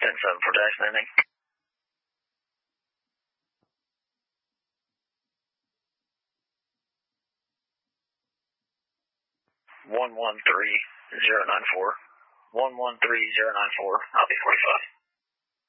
10-7 for dash landing. 113094. 113094. I'll be 45.